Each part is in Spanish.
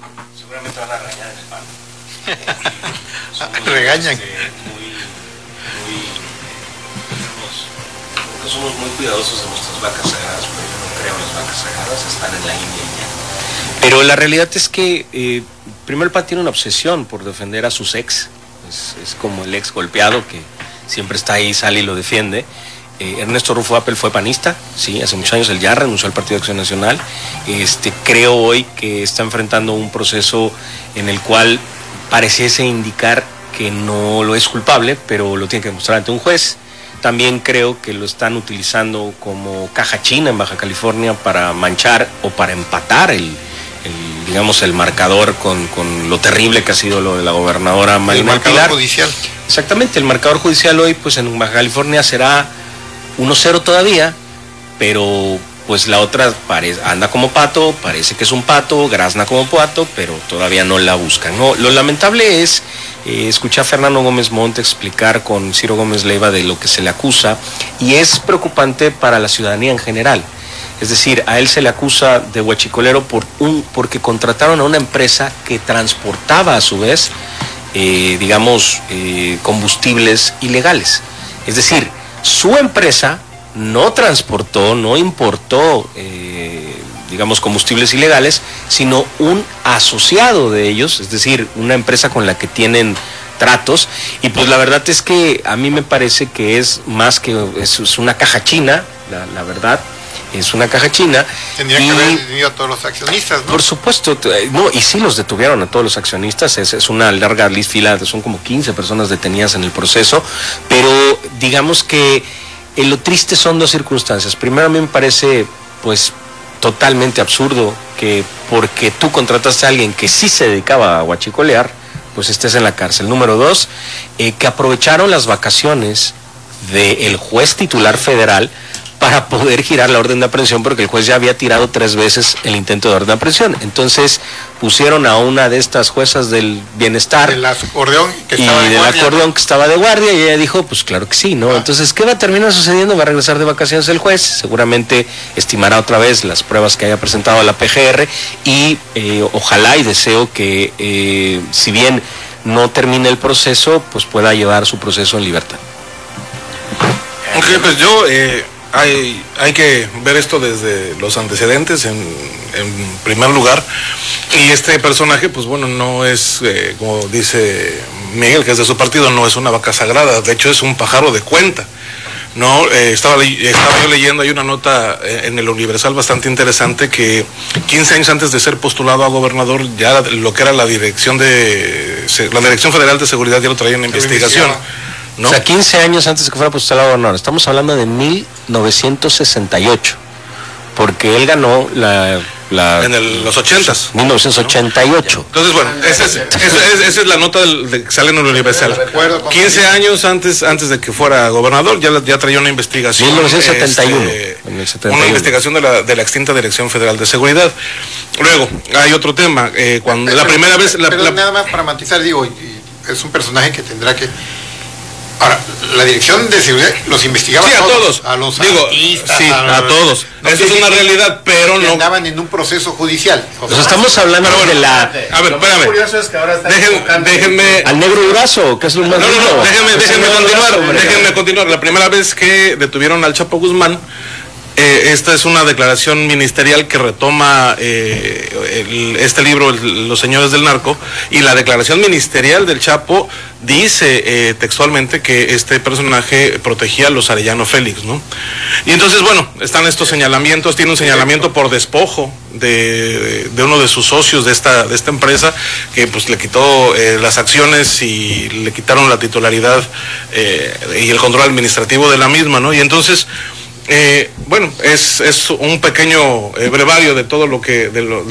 Seguramente van a regañar en el pan. Regañan. Somos muy cuidadosos de nuestras vacas sagradas, pero yo no creo en las vacas sagradas, están en la India ya. Pero la realidad es que primero el PAN tiene una obsesión por defender a sus ex, es como el ex golpeado que siempre está ahí, sale y lo defiende. Ernesto Rufo Appel fue panista, sí, hace muchos años él ya renunció al Partido de Acción Nacional. Creo hoy que está enfrentando un proceso en el cual pareciese indicar que no lo es culpable, pero lo tiene que demostrar ante un juez. También creo que lo están utilizando como caja china en Baja California para manchar o para empatar el marcador con lo terrible que ha sido lo de la gobernadora Marina del Pilar. El marcador judicial. Exactamente, el marcador judicial hoy pues en Baja California será 1-0 todavía, pero pues la otra anda como pato, parece que es un pato, grazna como pato, pero todavía no la buscan. No, lo lamentable es escuchar a Fernando Gómez Montt explicar con Ciro Gómez Leiva de lo que se le acusa, y es preocupante para la ciudadanía en general. Es decir, a él se le acusa de huachicolero porque contrataron a una empresa que transportaba a su vez, combustibles ilegales. Es decir, su empresa no transportó, no importó, combustibles ilegales, sino un asociado de ellos, es decir, una empresa con la que tienen tratos, y pues la verdad es que a mí me parece que es más que, es una caja china, la verdad, es una caja china. Tendría que haber detenido a todos los accionistas, ¿no? Por supuesto, no, y sí los detuvieron a todos los accionistas, es una larga fila, son como 15 personas detenidas en el proceso, pero digamos que lo triste son dos circunstancias. Primero, a mí me parece pues totalmente absurdo que porque tú contrataste a alguien que sí se dedicaba a huachicolear, pues estés en la cárcel. Número dos, que aprovecharon las vacaciones del juez titular federal para poder girar la orden de aprehensión, porque el juez ya había tirado 3 veces el intento de orden de aprehensión. Entonces pusieron a una de estas juezas del bienestar del acordeón que estaba de guardia, y ella dijo, pues claro que sí, ¿no? Entonces, ¿qué va a terminar sucediendo? Va a regresar de vacaciones el juez, seguramente estimará otra vez las pruebas que haya presentado a la PGR, y ojalá y deseo que si bien no termine el proceso, pues pueda llevar su proceso en libertad. Ok, pues yo... Hay que ver esto desde los antecedentes en primer lugar, y este personaje pues bueno, no es como dice Miguel, que es de su partido, no es una vaca sagrada, de hecho es un pájaro de cuenta, ¿no? Estaba yo leyendo, hay una nota en el Universal bastante interesante, que 15 años antes de ser postulado a gobernador, ya lo que era la Dirección Federal de Seguridad ya lo traía en investigación, ¿no? O sea, 15 años antes de que fuera postulado a gobernador. Estamos hablando de 1968, porque él ganó en los 80s. 1988. Entonces, bueno, esa es la nota que sale en el Universal. 15 años antes de que fuera gobernador, ya traía una investigación. 1971. Una investigación de la extinta Dirección Federal de Seguridad. Luego, hay otro tema. Cuando la primera vez... Pero nada más para matizar, digo, es un personaje que tendrá que... Ahora, la Dirección de Seguridad los investigaba a todos. A los artistas, a todos. Eso es una realidad, pero no... Andaban en un proceso judicial. Pues estamos hablando de la... A ver, espérame. curioso es que ahora déjenme... Al negro Durazo, que es lo más... Déjenme continuar. La primera vez que detuvieron al Chapo Guzmán, esta es una declaración ministerial que retoma este libro, Los Señores del Narco, y la declaración ministerial del Chapo dice textualmente que este personaje protegía a los Arellano Félix, ¿no? Y entonces, bueno, están estos señalamientos, tiene un señalamiento por despojo de uno de sus socios de esta empresa, que pues le quitó las acciones y le quitaron la titularidad y el control administrativo de la misma, ¿no? Y entonces... bueno, es un pequeño brevario de todo lo que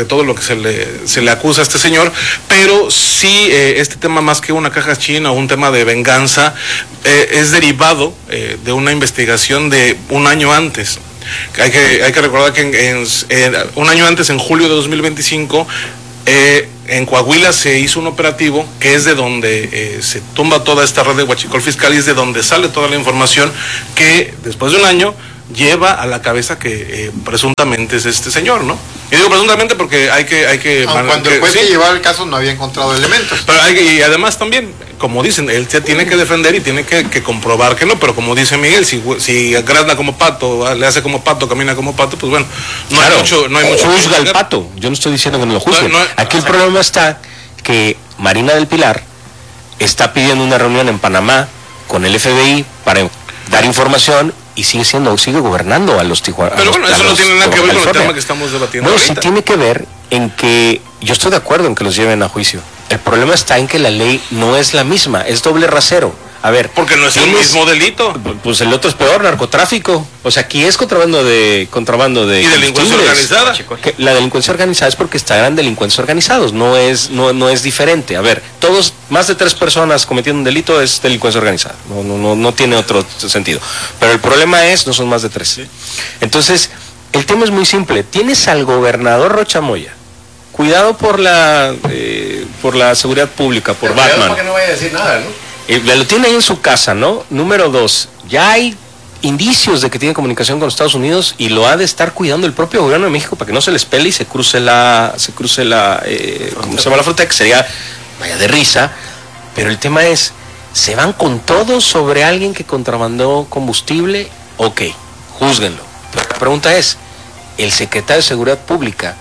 se le acusa a este señor, pero sí este tema, más que una caja china o un tema de venganza, es derivado de una investigación de un año antes. Hay que recordar que un año antes, en julio de 2025, en Coahuila se hizo un operativo que es de donde se tumba toda esta red de huachicol fiscal, y es de donde sale toda la información que después de un año lleva a la cabeza que presuntamente es este señor, ¿no? Y digo presuntamente porque hay que cuando el juez que llevaba el caso no había encontrado elementos. Pero y además también, como dicen, él se tiene que defender y tiene que comprobar que no, pero como dice Miguel, si grana como pato, le hace como pato, camina como pato, pues bueno, no hay mucho juzga al pato. Yo no estoy diciendo que no lo juzgue. Aquí el problema está que Marina del Pilar está pidiendo una reunión en Panamá con el FBI para dar información y sigue gobernando a los Tijuana. Pero bueno, eso no tiene nada que ver con el tema que estamos debatiendo. Bueno, sí tiene que ver en que yo estoy de acuerdo en que los lleven a juicio. El problema está en que la ley no es la misma, es doble rasero. A ver, porque no es el mismo delito. Pues el otro es peor, narcotráfico. O sea, aquí es contrabando de y delincuencia organizada. La delincuencia organizada es porque están delincuentes organizados, no es diferente. A ver, más de 3 personas cometiendo un delito es delincuencia organizada. No tiene otro sentido. Pero el problema no son más de 3. Entonces, el tema es muy simple. Tienes al gobernador Rocha Moya. Cuidado por la seguridad pública, por Batman. Porque no vaya a decir nada, ¿no? Lo tiene ahí en su casa, ¿no? Número 2, ya hay indicios de que tiene comunicación con Estados Unidos y lo ha de estar cuidando el propio gobierno de México para que no se les pele y se cruce la ¿cómo se llama la frontera? Que sería, vaya de risa, pero el tema es, ¿se van con todo sobre alguien que contrabandó combustible? Ok, júzguenlo. Pero la pregunta es, el secretario de Seguridad Pública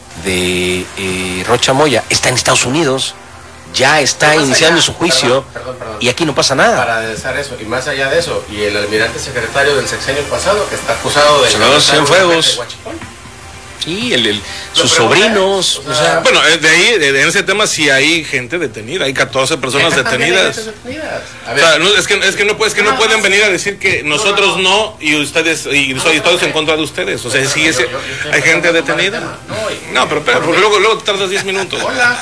de Rocha Moya está en Estados Unidos, ya está iniciando su juicio, perdón. Y aquí no pasa nada. Para aderezar eso, y más allá de eso, y el almirante secretario del sexenio pasado, que está acusado de... Cienfuegos. Sí, sus sobrinos. O sea, bueno, de ahí, en ese tema sí hay gente detenida, hay 14 personas detenidas. A ver, o sea, no pueden venir a decir que nosotros no y ustedes, y todos en contra de ustedes. O sea, sí, hay gente detenida. No, pero luego tardas 10 minutos. Hola.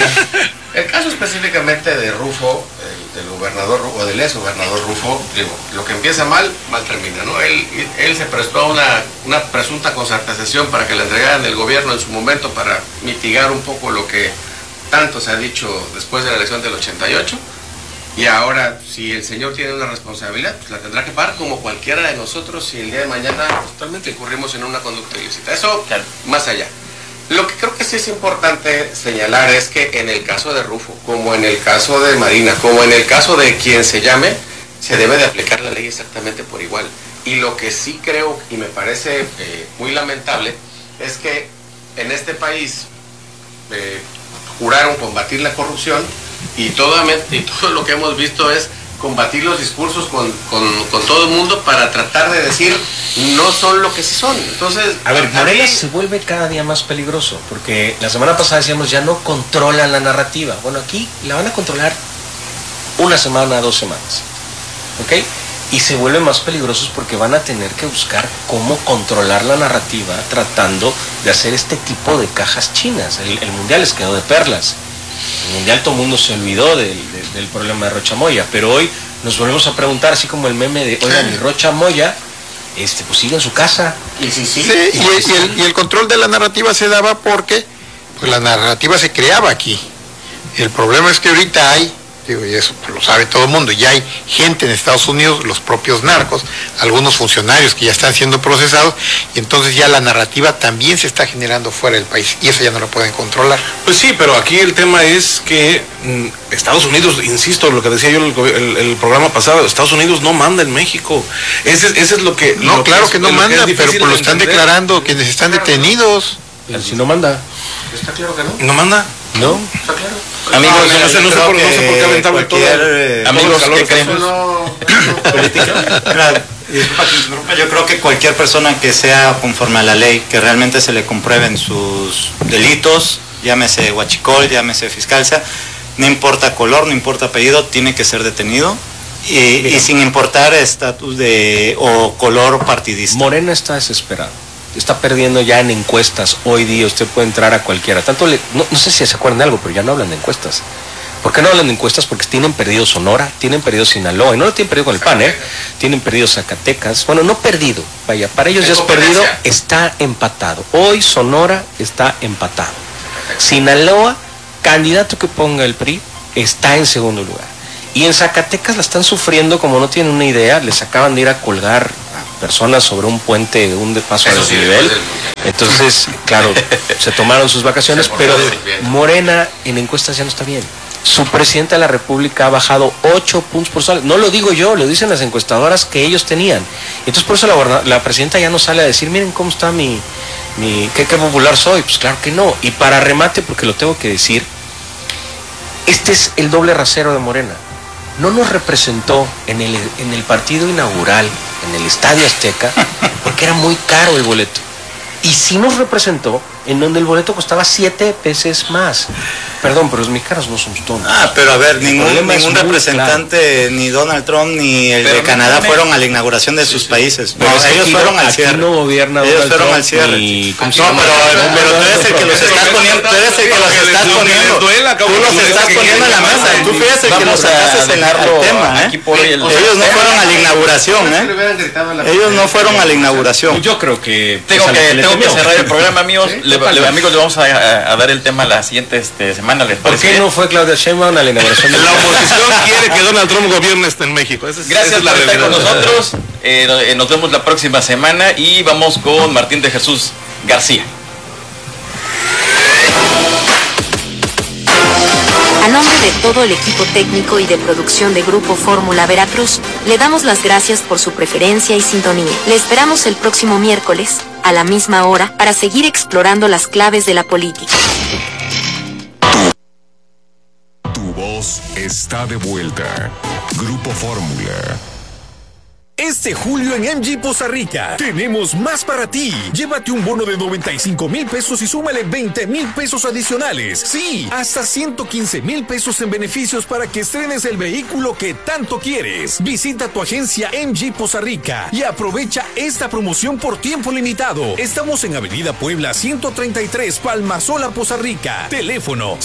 El caso específicamente de Rufo, del gobernador o del ex gobernador Rufo, digo, lo que empieza mal termina, ¿no? Él se prestó a una presunta concertación para que le entregaran el gobierno en su momento para mitigar un poco lo que tanto se ha dicho después de la elección del 88. Y ahora, si el señor tiene una responsabilidad, pues la tendrá que pagar como cualquiera de nosotros si el día de mañana totalmente incurrimos en una conducta ilícita. Eso, más allá. Lo que creo que sí es importante señalar es que en el caso de Rufo, como en el caso de Marina, como en el caso de quien se llame, se debe de aplicar la ley exactamente por igual. Y lo que sí creo y me parece muy lamentable es que en este país juraron combatir la corrupción y todo lo que hemos visto es combatir los discursos con todo el mundo para tratar de decir no son lo que sí son. Entonces, a ver, Morelos se vuelve cada día más peligroso porque la semana pasada decíamos ya no controlan la narrativa. Bueno, aquí la van a controlar 1 semana, 2 semanas, ¿ok? Y se vuelven más peligrosos porque van a tener que buscar cómo controlar la narrativa tratando de hacer este tipo de cajas chinas. El mundial les quedó de perlas. El mundial todo el mundo se olvidó del problema de Rocha Moya, pero hoy nos volvemos a preguntar, así como el meme de, oigan, mi Rocha Moya, pues sigue en su casa. Y el control de la narrativa se daba porque pues la narrativa se creaba aquí. El problema es que ahorita hay, y eso lo sabe todo el mundo, ya hay gente en Estados Unidos, los propios narcos, algunos funcionarios que ya están siendo procesados, y entonces ya la narrativa también se está generando fuera del país, y eso ya no lo pueden controlar. Pues sí, pero aquí el tema es que Estados Unidos, insisto, lo que decía yo el programa pasado, Estados Unidos no manda en México. Ese es lo que... No, claro que no manda, pero pues lo están declarando quienes están detenidos. Si no manda. Está claro que no. ¿No manda? No. Está claro. Amigos, no sé por qué aventarle todo. Amigos, ¿qué creemos? Política. Disculpa, yo creo que cualquier persona que sea conforme a la ley, que realmente se le comprueben sus delitos, llámese huachicol, llámese fiscalza, no importa color, no importa apellido, tiene que ser detenido y sin importar estatus o color partidista. Morena está desesperado. Está perdiendo ya en encuestas. Hoy día usted puede entrar a cualquiera. No sé si se acuerdan de algo, pero ya no hablan de encuestas. ¿Por qué no hablan de encuestas? Porque tienen perdido Sonora, tienen perdido Sinaloa, y no lo tienen perdido con el PAN, tienen perdido Zacatecas. Bueno, no perdido, vaya, para ellos ya es perdido, está empatado. Hoy Sonora está empatado. Sinaloa, candidato que ponga el PRI, está en segundo lugar. Y en Zacatecas la están sufriendo como no tienen una idea, les acaban de ir a colgar personas sobre un puente, un paso a desnivel. Entonces, claro, se tomaron sus vacaciones, pero Morena en encuestas ya no está bien. Su presidenta de la República ha bajado 8 puntos porcentuales. No lo digo yo, lo dicen las encuestadoras que ellos tenían. Entonces por eso la presidenta ya no sale a decir, miren cómo está qué popular soy. Pues claro que no. Y para remate, porque lo tengo que decir, este es el doble rasero de Morena. No nos representó en el partido inaugural, en el Estadio Azteca, porque era muy caro el boleto. Y sí nos representó en donde el boleto costaba 7 veces más. Perdón, pero los mexicanos no somos tontos. Pero a ver, ningún representante, ni Donald Trump ni el de Canadá fueron a la inauguración de sus países. Pero ellos fueron al cierre. No gobierna ellos fueron al cierre. Pero tú eres el que los estás poniendo, tú los estás poniendo en la mesa. Tú fuiste el que los sacaste en el tema, Ellos no fueron a la inauguración, Ellos no fueron a la inauguración. Yo creo que tengo que cerrar el programa, amigos. Amigos, le vamos a dar el tema la siguiente semana. ¿Les ¿Por qué no fue Claudia Sheinbaum a la inauguración? La oposición quiere que Donald Trump gobierne en México. Gracias por estar con nosotros. Nos vemos la próxima semana y vamos con Martín de Jesús García. A nombre de todo el equipo técnico y de producción de Grupo Fórmula Veracruz, le damos las gracias por su preferencia y sintonía. Le esperamos el próximo miércoles, a la misma hora, para seguir explorando las claves de la política. Tu voz está de vuelta. Grupo Fórmula. Este julio en MG Poza Rica tenemos más para ti. Llévate un bono de 95,000 pesos y súmale 20,000 pesos adicionales. Sí, hasta 115,000 pesos en beneficios para que estrenes el vehículo que tanto quieres. Visita tu agencia MG Poza Rica y aprovecha esta promoción por tiempo limitado. Estamos en Avenida Puebla 133, Palmasola, Poza Rica. Teléfono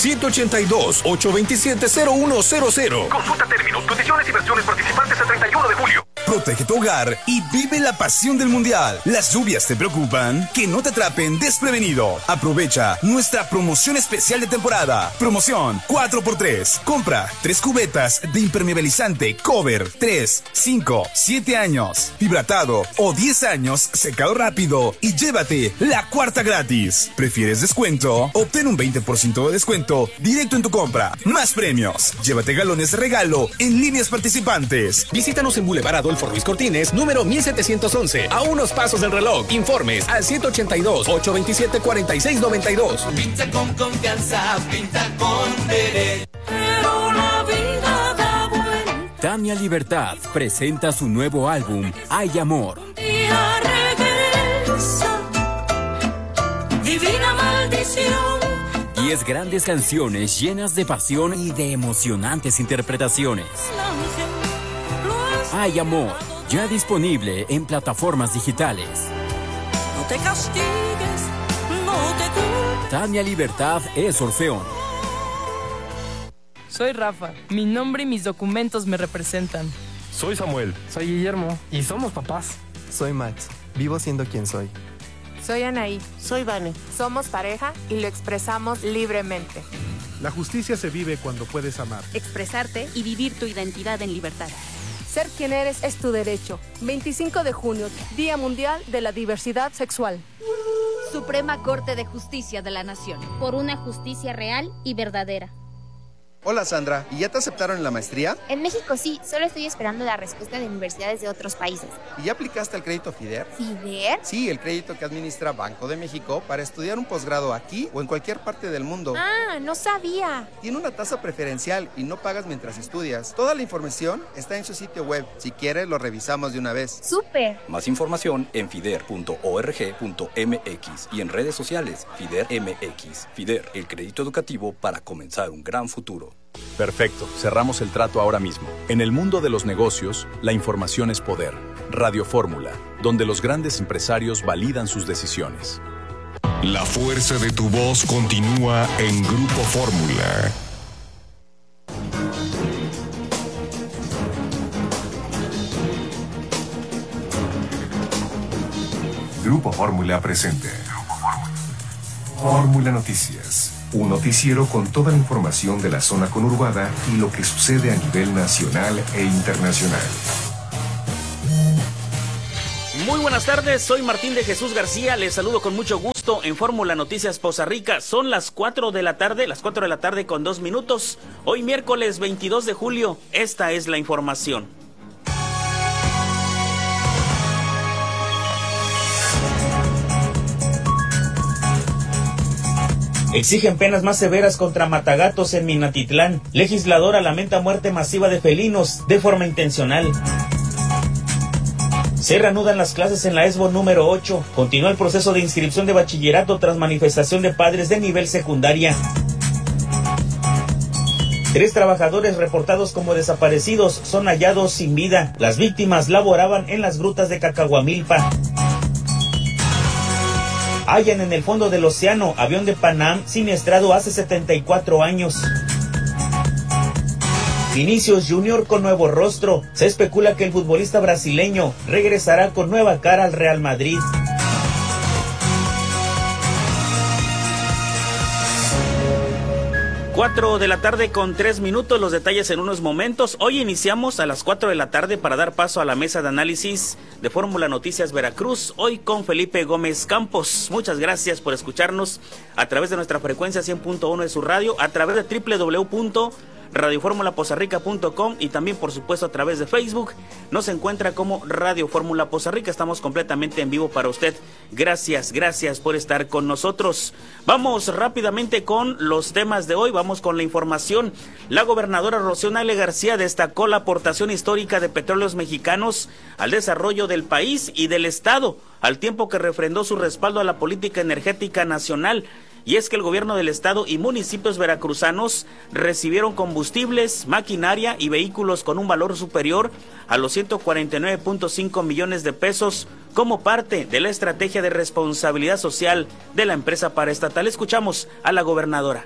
782-827-0100. Consulta términos, condiciones y versiones participantes el 31 de julio. Protege tu hogar y vive la pasión del mundial. ¿Las lluvias te preocupan? Que no te atrapen desprevenido. Aprovecha nuestra promoción especial de temporada. Promoción 4x3. Compra 3 cubetas de impermeabilizante Cover 3, 5, 7 años, hidratado o 10 años, secado rápido y llévate la cuarta gratis. ¿Prefieres descuento? Obtén un 20% de descuento directo en tu compra. Más premios. Llévate galones de regalo en líneas participantes. Visítanos en Boulevard Adolfo Ruiz Cortines, número 1711, a unos pasos del reloj. Informes al 182-827-4692. Pinta con confianza, pinta con derecho. Pero la vida da vuelta. Tania Libertad presenta su nuevo álbum, Hay Amor. Día regresa, divina maldición. 10 grandes canciones llenas de pasión y de emocionantes interpretaciones. Hay Amor, ya disponible en plataformas digitales. No te castigues, no te culpes. Tania Libertad es Orfeón. Soy Rafa, mi nombre y mis documentos me representan. Soy Samuel. Soy Guillermo. Y somos papás. Soy Max, vivo siendo quien soy. Soy Anaí. Soy Vane. Somos pareja y lo expresamos libremente. La justicia se vive cuando puedes amar. Expresarte y vivir tu identidad en libertad. Ser quien eres es tu derecho. 25 de junio, Día Mundial de la Diversidad Sexual. Suprema Corte de Justicia de la Nación. Por una justicia real y verdadera. Hola Sandra, ¿y ya te aceptaron en la maestría? En México sí, solo estoy esperando la respuesta de universidades de otros países. ¿Y ya aplicaste al crédito FIDER? ¿FIDER? Sí, el crédito que administra Banco de México para estudiar un posgrado aquí o en cualquier parte del mundo. Ah, no sabía. Tiene una tasa preferencial y no pagas mientras estudias. Toda la información está en su sitio web. Si quieres, lo revisamos de una vez. ¡Súper! Más información en fider.org.mx y en redes sociales FIDER MX. FIDER, el crédito educativo para comenzar un gran futuro. Perfecto, cerramos el trato ahora mismo. En el mundo de los negocios, la información es poder. Radio Fórmula, donde los grandes empresarios validan sus decisiones. La fuerza de tu voz continúa en Grupo Fórmula. Grupo Fórmula presenta Fórmula Noticias. Un noticiero con toda la información de la zona conurbada y lo que sucede a nivel nacional e internacional. Muy buenas tardes, soy Martín de Jesús García, les saludo con mucho gusto en Fórmula Noticias Poza Rica. Son las 4 de la tarde con 2 minutos. Hoy miércoles 22 de julio, esta es la información. Exigen penas más severas contra matagatos en Minatitlán. Legisladora lamenta muerte masiva de felinos de forma intencional. Se reanudan las clases en la ESBO número 8. Continúa el proceso de inscripción de bachillerato tras manifestación de padres de nivel secundaria. 3 trabajadores reportados como desaparecidos son hallados sin vida. Las víctimas laboraban en las grutas de Cacahuamilpa. Hallan en el fondo del océano avión de Panam siniestrado hace 74 años. Vinicius Junior con nuevo rostro. Se especula que el futbolista brasileño regresará con nueva cara al Real Madrid. Cuatro de la tarde con 3 minutos, los detalles en unos momentos. Hoy iniciamos a las 4 de la tarde para dar paso a la mesa de análisis de Fórmula Noticias Veracruz, hoy con Felipe Gómez Campos. Muchas gracias por escucharnos a través de nuestra frecuencia 100.1 de su radio, a través de www.radioformulapozarrica.com y también por supuesto a través de Facebook. Nos encuentra como Radio Fórmula Poza Rica. Estamos completamente en vivo para usted. Gracias por estar con nosotros. Vamos rápidamente con los temas de hoy. Vamos con la información. La gobernadora Rocío Nale García destacó la aportación histórica de Petróleos Mexicanos al desarrollo del país y del estado, al tiempo que refrendó su respaldo a la política energética nacional. Y es que el gobierno del estado y municipios veracruzanos recibieron combustibles, maquinaria y vehículos con un valor superior a los 149.5 millones de pesos como parte de la estrategia de responsabilidad social de la empresa paraestatal. Escuchamos a la gobernadora.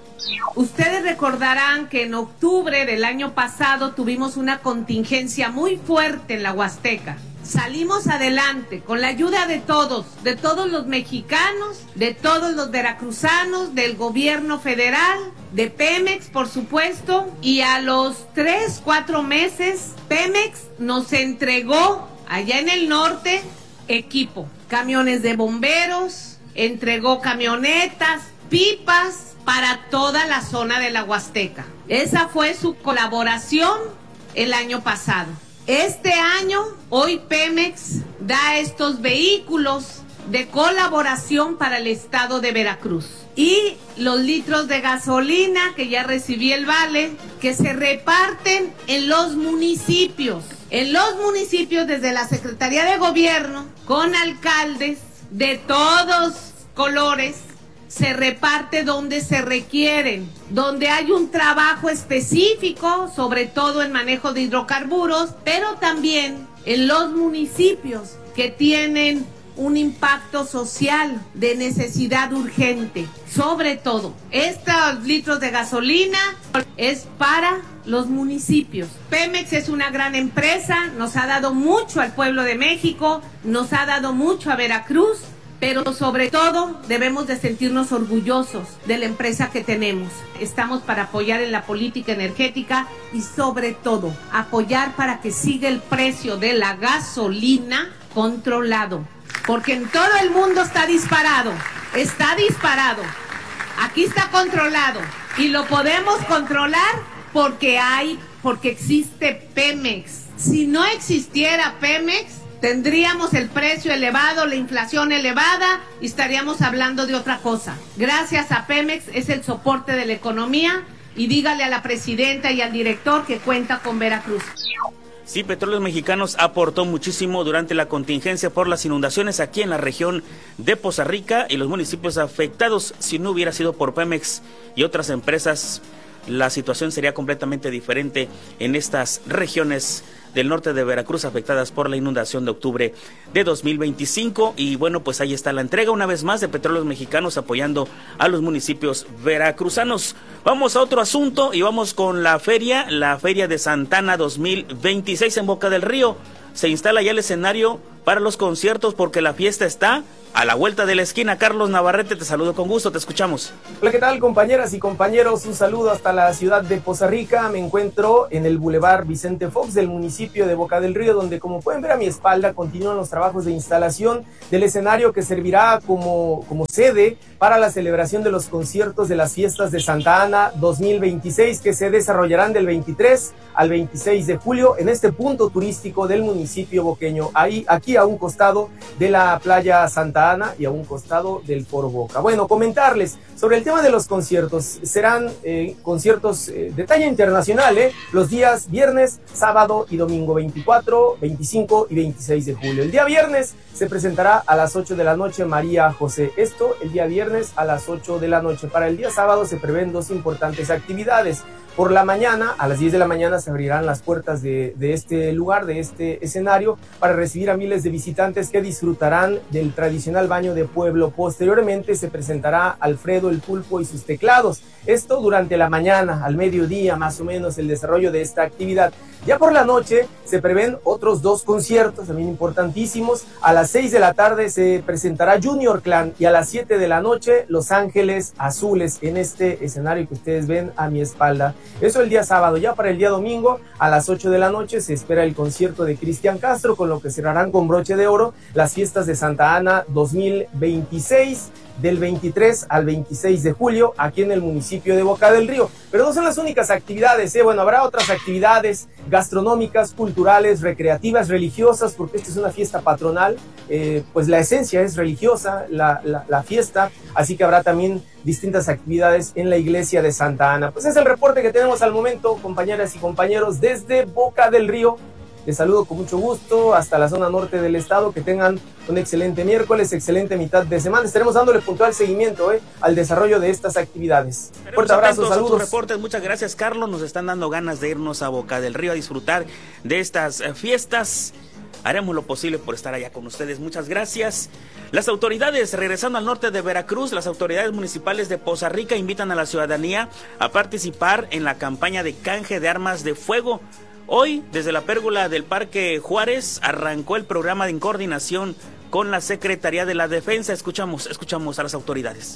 Ustedes recordarán que en octubre del año pasado tuvimos una contingencia muy fuerte en la Huasteca. Salimos adelante con la ayuda de todos los mexicanos, de todos los veracruzanos, del gobierno federal, de Pemex, por supuesto, y a los 3-4 meses, Pemex nos entregó allá en el norte equipo, camiones de bomberos, entregó camionetas, pipas para toda la zona de la Huasteca. Esa fue su colaboración el año pasado. Este año, hoy Pemex da estos vehículos de colaboración para el estado de Veracruz. Y los litros de gasolina, que ya recibí el vale, que se reparten en los municipios. En los municipios, desde la Secretaría de Gobierno, con alcaldes de todos colores, se reparte donde se requieren, donde hay un trabajo específico, sobre todo en manejo de hidrocarburos, pero también en los municipios que tienen un impacto social de necesidad urgente. Sobre todo, estos litros de gasolina es para los municipios. Pemex es una gran empresa, nos ha dado mucho al pueblo de México, nos ha dado mucho a Veracruz, pero sobre todo debemos de sentirnos orgullosos de la empresa que tenemos. Estamos para apoyar en la política energética y sobre todo apoyar para que siga el precio de la gasolina controlado. Porque en todo el mundo está disparado. Aquí está controlado y lo podemos controlar porque existe Pemex. Si no existiera Pemex, tendríamos el precio elevado, la inflación elevada y estaríamos hablando de otra cosa. Gracias a Pemex es el soporte de la economía y dígale a la presidenta y al director que cuenta con Veracruz. Sí, Petróleos Mexicanos aportó muchísimo durante la contingencia por las inundaciones aquí en la región de Poza Rica y los municipios afectados. Si no hubiera sido por Pemex y otras empresas, la situación sería completamente diferente en estas regiones del norte de Veracruz afectadas por la inundación de octubre de 2025. Y bueno, pues ahí está la entrega una vez más de Petróleos Mexicanos apoyando a los municipios veracruzanos. Vamos a otro asunto y vamos con la Feria de Santana 2026 en Boca del Río. Se instala ya el escenario para los conciertos porque la fiesta está a la vuelta de la esquina. Carlos Navarrete, te saludo con gusto, te escuchamos. Hola, ¿qué tal, compañeras y compañeros? Un saludo hasta la ciudad de Poza Rica. Me encuentro en el Boulevard Vicente Fox del municipio de Boca del Río, donde, como pueden ver a mi espalda, continúan los trabajos de instalación del escenario que servirá como sede para la celebración de los conciertos de las fiestas de Santa Ana 2026, que se desarrollarán del 23 al 26 de julio en este punto turístico del municipio boqueño, aquí a un costado de la playa Santa Ana y a un costado del Foro Boca. Bueno, comentarles sobre el tema de los conciertos. Serán conciertos de talla internacional, los días viernes, sábado y domingo 24, 25 y 26 de julio. El día viernes se presentará a las 8 de la noche María José. Esto el día viernes a las 8 de la noche. Para el día sábado se prevén dos importantes actividades. Por la mañana, a las 10 de la mañana, se abrirán las puertas de este lugar, de este escenario, para recibir a miles de visitantes que disfrutarán del tradicional baño de pueblo. Posteriormente se presentará Alfredo el Pulpo y sus teclados. Esto durante la mañana, al mediodía más o menos, el desarrollo de esta actividad. Ya por la noche se prevén otros dos conciertos también importantísimos. A las 6 de la tarde se presentará Junior Clan y a las 7 de la noche Los Ángeles Azules en este escenario que ustedes ven a mi espalda. Eso el día sábado. Ya para el día domingo a las 8 de la noche se espera el concierto de Cristian Castro, con lo que cerrarán con broche de oro las fiestas de Santa Ana 2026. Del 23 al 26 de julio aquí en el municipio de Boca del Río. Pero no son las únicas actividades, Bueno, habrá otras actividades gastronómicas, culturales, recreativas, religiosas, porque esta es una fiesta patronal, pues la esencia es religiosa, la fiesta, así que habrá también distintas actividades en la iglesia de Santa Ana. Pues es el reporte que tenemos al momento, compañeras y compañeros, desde Boca del Río. Les saludo con mucho gusto hasta la zona norte del estado. Que tengan un excelente miércoles, excelente mitad de semana. Estaremos dándole puntual seguimiento al desarrollo de estas actividades. Fuerte abrazo, saludos. Reportes. Muchas gracias, Carlos. Nos están dando ganas de irnos a Boca del Río a disfrutar de estas fiestas. Haremos lo posible por estar allá con ustedes. Muchas gracias. Las autoridades, regresando al norte de Veracruz, las autoridades municipales de Poza Rica invitan a la ciudadanía a participar en la campaña de canje de armas de fuego. Hoy, desde la pérgola del Parque Juárez, arrancó el programa de coordinación con la Secretaría de la Defensa. Escuchamos a las autoridades.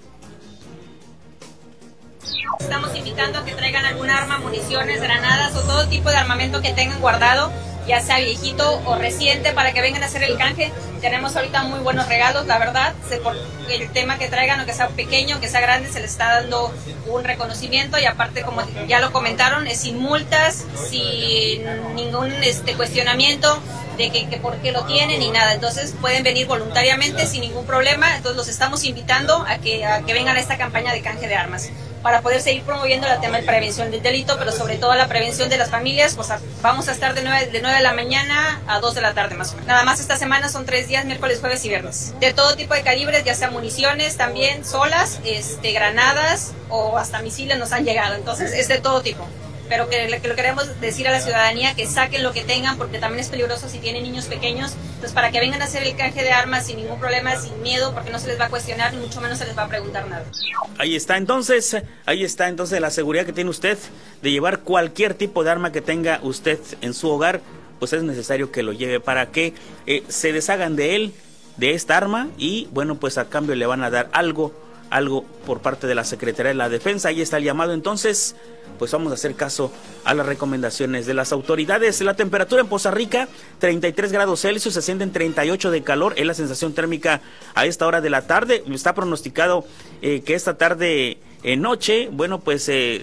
Estamos invitando a que traigan algún arma, municiones, granadas o todo tipo de armamento que tengan guardado, ya sea viejito o reciente, para que vengan a hacer el canje. Tenemos ahorita muy buenos regalos, la verdad. Por el tema que traigan, o que sea pequeño, que sea grande, se les está dando un reconocimiento, y aparte, como ya lo comentaron, es sin multas, sin ningún cuestionamiento de que por qué lo tienen ni nada. Entonces pueden venir voluntariamente sin ningún problema. Entonces los estamos invitando a que vengan a esta campaña de canje de armas, para poder seguir promoviendo el tema de prevención del delito, pero sobre todo la prevención de las familias. Pues vamos a estar de 9 de la mañana a 2 de la tarde más o menos. Nada más esta semana son 3 días, miércoles, jueves y viernes. De todo tipo de calibres, ya sea municiones también, solas, granadas o hasta misiles nos han llegado. Entonces es de todo tipo. Pero que lo queremos decir a la ciudadanía, que saquen lo que tengan, porque también es peligroso si tienen niños pequeños. Entonces, para que vengan a hacer el canje de armas sin ningún problema, sin miedo, porque no se les va a cuestionar, ni mucho menos se les va a preguntar nada. Ahí está entonces la seguridad que tiene usted de llevar cualquier tipo de arma que tenga usted en su hogar. Pues es necesario que lo lleve para que se deshagan de él, de esta arma, y bueno, pues a cambio le van a dar algo por parte de la Secretaría de la Defensa. Ahí está el llamado. Entonces, pues vamos a hacer caso a las recomendaciones de las autoridades. La temperatura en Poza Rica, 33 grados Celsius, se sienten 38 de calor, es la sensación térmica a esta hora de la tarde. Está pronosticado que esta tarde noche, bueno, pues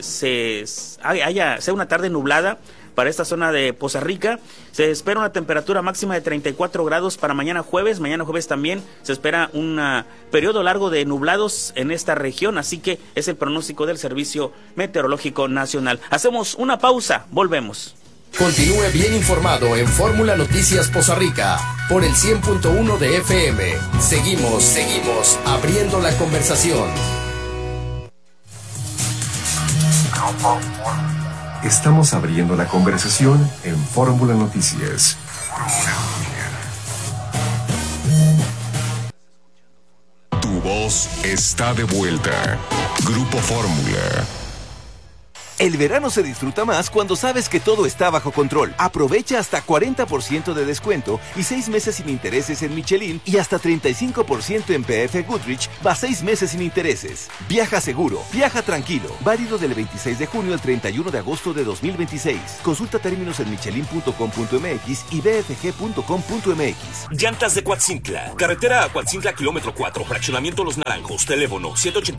sea una tarde nublada para esta zona de Poza Rica. Se espera una temperatura máxima de 34 grados para mañana jueves. Mañana jueves también se espera un periodo largo de nublados en esta región, así que es el pronóstico del Servicio Meteorológico Nacional. Hacemos una pausa, volvemos. Continúe bien informado en Fórmula Noticias Poza Rica por el 100.1 de FM. Seguimos abriendo la conversación. Estamos abriendo la conversación en Fórmula Noticias. Tu voz está de vuelta. Grupo Fórmula. El verano se disfruta más cuando sabes que todo está bajo control. Aprovecha hasta 40% de descuento y 6 meses sin intereses en Michelin y hasta 35% en PF Goodrich, va 6 meses sin intereses. Viaja seguro, viaja tranquilo. Válido del 26 de junio al 31 de agosto de 2026. Consulta términos en michelin.com.mx y bfg.com.mx. Llantas de Coatzintla. Carretera a Coatzintla, kilómetro 4, fraccionamiento Los Naranjos. Teléfono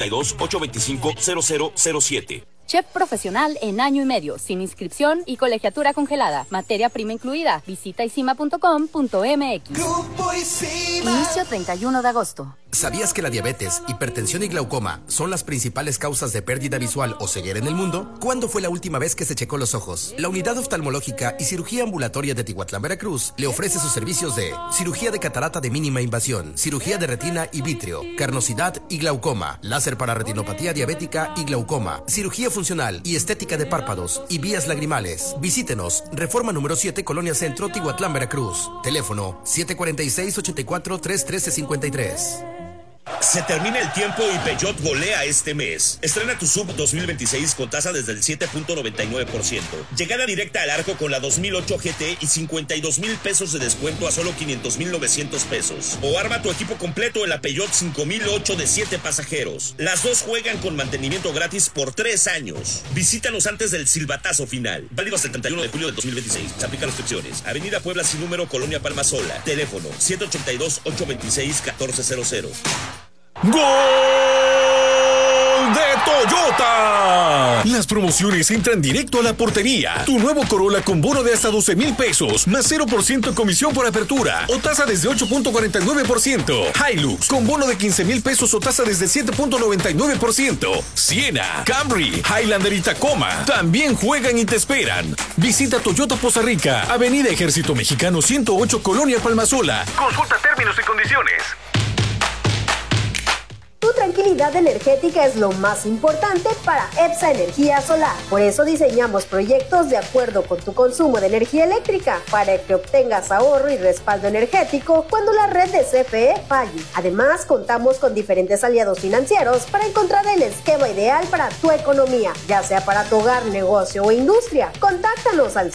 782-825-0007. Chef profesional en año y medio, sin inscripción y colegiatura congelada. Materia prima incluida. Visita isima.com.mx. Inicio 31 de agosto. ¿Sabías que la diabetes, hipertensión y glaucoma son las principales causas de pérdida visual o ceguera en el mundo? ¿Cuándo fue la última vez que se checó los ojos? La Unidad Oftalmológica y Cirugía Ambulatoria de Tihuatlán, Veracruz, le ofrece sus servicios de cirugía de catarata de mínima invasión, cirugía de retina y vítreo, carnosidad y glaucoma, láser para retinopatía diabética y glaucoma, cirugía funcional y estética de párpados y vías lagrimales. Visítenos, Reforma número 7, Colonia Centro, Tihuatlán, Veracruz. Teléfono 746-84-313-53. Se termina el tiempo y Peugeot golea este mes. Estrena tu Sub 2026 con tasa desde el 7.99%. Llegada directa al arco con la 2008 GT y 52,000 pesos de descuento a solo 500,900 pesos. O arma tu equipo completo en la Peugeot 5008 de 7 pasajeros. Las dos juegan con mantenimiento gratis por 3 años. Visítanos antes del silbatazo final. Válido hasta el 31 de julio de 2026. Se aplican restricciones. Avenida Puebla sin número, Colonia Palmasola. Teléfono 782-826-1400. ¡Gol de Toyota! Las promociones entran directo a la portería. Tu nuevo Corolla con bono de hasta 12,000 pesos, más 0% comisión por apertura o tasa desde 8.49%. Hilux con bono de 15,000 pesos o tasa desde 7.99%. Siena, Camry, Highlander y Tacoma también juegan y te esperan. Visita Toyota Poza Rica, Avenida Ejército Mexicano 108, Colonia Palmasola. Consulta términos y condiciones. Tu tranquilidad energética es lo más importante para EPSA Energía Solar. Por eso diseñamos proyectos de acuerdo con tu consumo de energía eléctrica para que obtengas ahorro y respaldo energético cuando la red de CFE falle. Además, contamos con diferentes aliados financieros para encontrar el esquema ideal para tu economía, ya sea para tu hogar, negocio o industria. Contáctanos al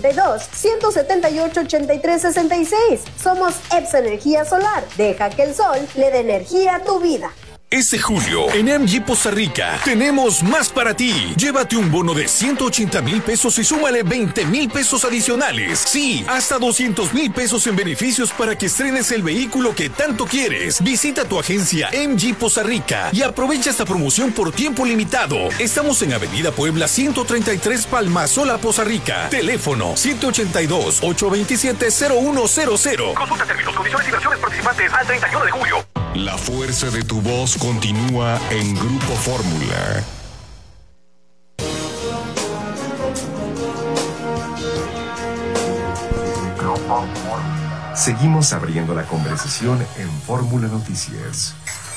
782-178-8366. Somos EPSA Energía Solar. Deja que el sol le dé energía a tu vida. Este julio, en MG Poza Rica, tenemos más para ti. Llévate un bono de 180,000 pesos y súmale 20,000 pesos adicionales. Sí, hasta 200,000 pesos en beneficios para que estrenes el vehículo que tanto quieres. Visita tu agencia MG Poza Rica y aprovecha esta promoción por tiempo limitado. Estamos en Avenida Puebla 133, Palmasola, Poza Rica. Teléfono 782-827-0100. Consulta términos, condiciones y versiones participantes al 31 de julio. La fuerza de tu voz continúa en Grupo Fórmula. Seguimos abriendo la conversación en Fórmula Noticias.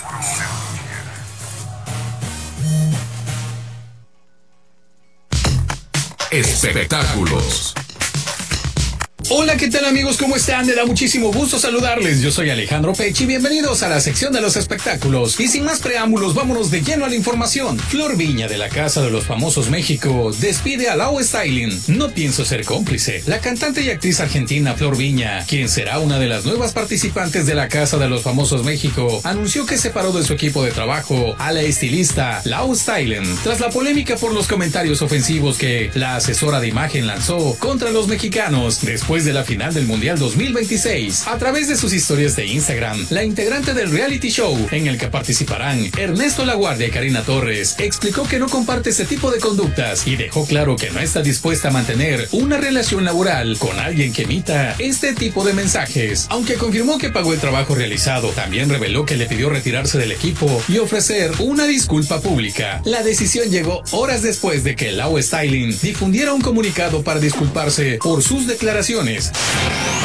Espectáculos. Hola, ¿qué tal amigos? ¿Cómo están? Me da muchísimo gusto saludarles. Yo soy Alejandro Pech y bienvenidos a la sección de los espectáculos. Y sin más preámbulos, vámonos de lleno a la información. Flor Viña de la Casa de los Famosos México despide a Lau Styling. No pienso ser cómplice. La cantante y actriz argentina Flor Viña, quien será una de las nuevas participantes de la Casa de los Famosos México, anunció que separó de su equipo de trabajo a la estilista Lau Styling tras la polémica por los comentarios ofensivos que la asesora de imagen lanzó contra los mexicanos después de la final del Mundial 2026. A través de sus historias de Instagram, la integrante del reality show en el que participarán Ernesto Laguardia y Karina Torres explicó que no comparte este tipo de conductas y dejó claro que no está dispuesta a mantener una relación laboral con alguien que emita este tipo de mensajes. Aunque confirmó que pagó el trabajo realizado, también reveló que le pidió retirarse del equipo y ofrecer una disculpa pública. La decisión llegó horas después de que Lau Styling difundiera un comunicado para disculparse por sus declaraciones.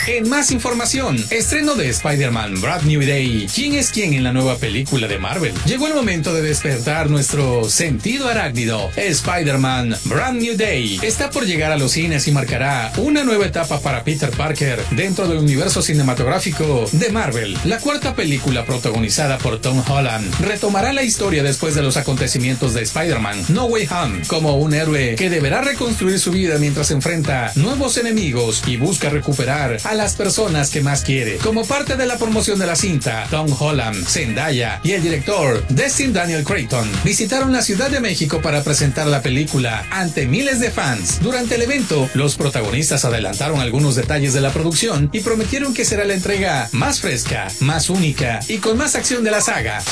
En más información, estreno de Spider-Man Brand New Day. ¿Quién es quién en la nueva película de Marvel? Llegó el momento de despertar nuestro sentido arácnido. Spider-Man Brand New Day está por llegar a los cines y marcará una nueva etapa para Peter Parker dentro del universo cinematográfico de Marvel. La cuarta película, protagonizada por Tom Holland, retomará la historia después de los acontecimientos de Spider-Man No Way Home, como un héroe que deberá reconstruir su vida mientras enfrenta nuevos enemigos y busca recuperar a las personas que más quiere. Como parte de la promoción de la cinta, Tom Holland, Zendaya y el director Destin Daniel Cretton visitaron la Ciudad de México para presentar la película ante miles de fans. Durante el evento, los protagonistas adelantaron algunos detalles de la producción y prometieron que será la entrega más fresca, más única y con más acción de la saga.